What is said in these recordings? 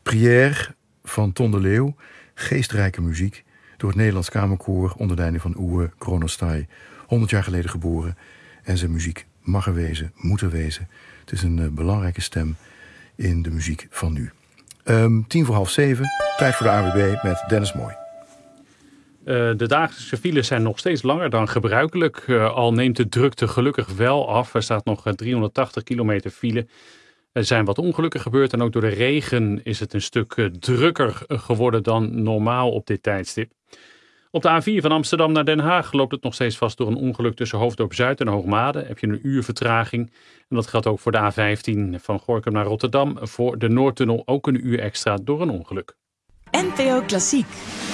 Prière van Ton de Leeuw. Geestrijke muziek door het Nederlands Kamerkoor onder leiding van Uwe Kronostai. 100 jaar geleden geboren. En zijn muziek mag er wezen, moet er wezen. Het is een belangrijke stem in de muziek van nu. 6:10, tijd voor de ANWB met Dennis Mooi. De dagelijkse files zijn nog steeds langer dan gebruikelijk. Al neemt de drukte gelukkig wel af. Er staat nog 380 kilometer file. Er zijn wat ongelukken gebeurd en ook door de regen is het een stuk drukker geworden dan normaal op dit tijdstip. Op de A4 van Amsterdam naar Den Haag loopt het nog steeds vast door een ongeluk tussen Hoofddorp Zuid en Hoogmade. Heb je een uur vertraging. En dat geldt ook voor de A15 van Gorinchem naar Rotterdam. Voor de Noordtunnel ook een uur extra door een ongeluk. NPO Klassiek.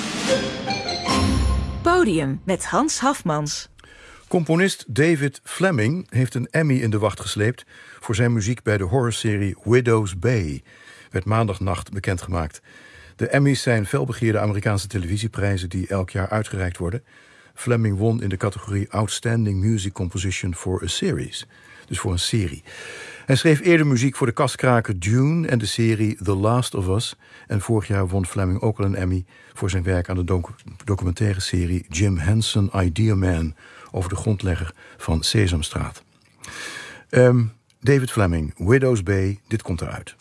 Podium met Hans Hafmans. Componist David Fleming heeft een Emmy in de wacht gesleept voor zijn muziek bij de horrorserie Widow's Bay. Werd maandagnacht bekendgemaakt. De Emmys zijn felbegeerde Amerikaanse televisieprijzen die elk jaar uitgereikt worden. Fleming won in de categorie Outstanding Music Composition for a Series. Dus voor een serie. Hij schreef eerder muziek voor de kaskraker Dune en de serie The Last of Us. En vorig jaar won Fleming ook al een Emmy voor zijn werk aan de documentaire serie Jim Henson Idea Man over de grondlegger van Sesamstraat. David Fleming, Widow's Bay, dit komt eruit.